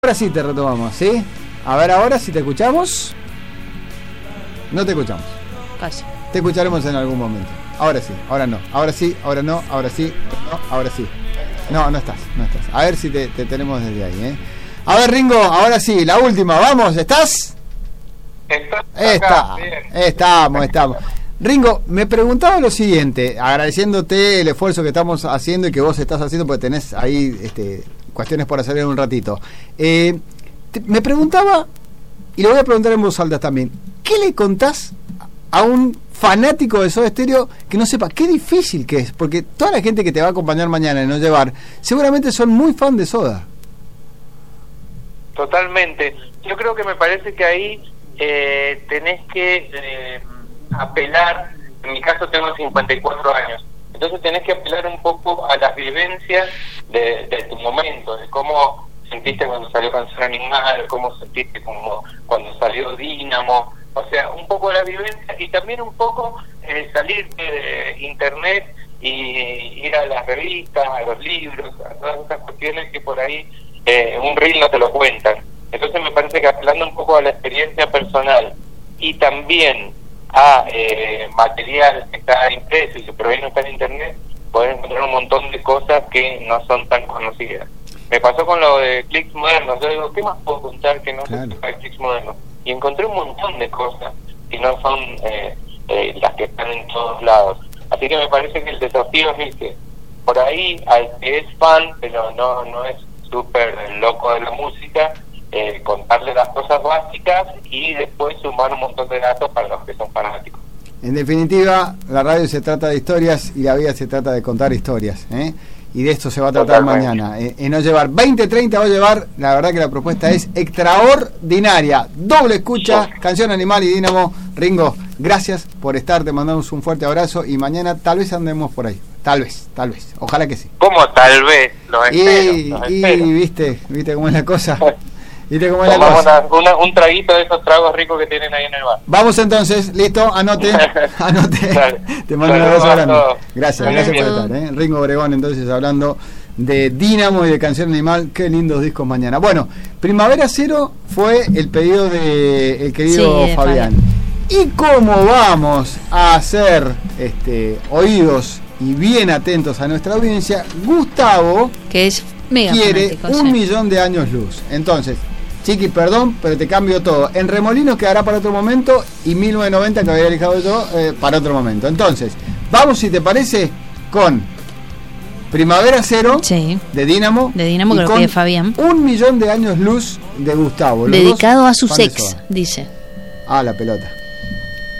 Ahora sí te retomamos, ¿sí? A ver ahora si te escuchamos. No te escuchamos. Casi. Te escucharemos en algún momento. Ahora sí, ahora no. Ahora sí, ahora no, ahora sí, no, ahora sí. No estás. A ver si te tenemos desde ahí, ¿eh? A ver, Ringo, ahora sí, la última, vamos, ¿estás? Estamos. Ringo, me preguntaba lo siguiente, agradeciéndote el esfuerzo que estamos haciendo y que vos estás haciendo, porque tenés ahí cuestiones por hacer en un ratito. Me preguntaba, y lo voy a preguntar en voz alta también, ¿qué le contás a un fanático de Soda Stereo que no sepa qué difícil que es? Porque toda la gente que te va a acompañar mañana y no llevar, seguramente son muy fan de Soda. Totalmente. Yo creo que me parece que ahí tenés que apelar, en mi caso tengo 54 años, entonces tenés que apelar un poco a las vivencias de tu momento, de cómo sentiste cuando salió Canción Animal, cómo sentiste como cuando salió Dínamo, o sea, un poco la vivencia y también un poco salir de internet y ir a las revistas, a los libros, a todas esas cuestiones que por ahí un reel no te lo cuentan. Entonces me parece que apelando un poco a la experiencia personal y también a material que está impreso y que por ahí no está en internet, podés encontrar un montón de cosas que no son tan conocidas. Me pasó con lo de clics modernos. Yo digo, ¿qué más puedo contar que no se sepa de clics modernos? Y encontré un montón de cosas que no son las que están en todos lados. Así que me parece que el desafío es que por ahí al que es fan, pero no es súper loco de la música, contarle las cosas básicas y después sumar un montón de datos para los que son fanáticos. En definitiva, la radio se trata de historias y la vida se trata de contar historias, ¿eh? Y de esto se va a tratar mañana. No llevar 20-30, va a llevar, la verdad que la propuesta es extraordinaria. Doble escucha, Canción Animal y Dínamo. Ringo, gracias por estar, te mandamos un fuerte abrazo y mañana tal vez andemos por ahí. Tal vez, ojalá que sí. ¿Cómo tal vez? Los espero. Y viste cómo es la cosa. Tomamos un traguito de esos tragos ricos que tienen ahí en el bar. Vamos entonces, listo, anote. Te mando un abrazo grande. Gracias por estar, Ringo Obregón entonces hablando de Dínamo y de Canción Animal. Qué lindos discos mañana. Bueno, Primavera Cero fue el pedido de el querido Fabián. Y como vamos a hacer oídos y bien atentos a nuestra audiencia, Gustavo, que es mega quiere fanático, 1.000.000 de años luz. Entonces, Chiqui, perdón, pero te cambio todo. En Remolinos quedará para otro momento y 1990 que había dejado yo para otro momento. Entonces, vamos, si te parece, con Primavera Cero de Dínamo. De Dínamo, que lo pide Fabián. 1.000.000 de años luz de Gustavo. Dedicado a su ex, dice. La pelota.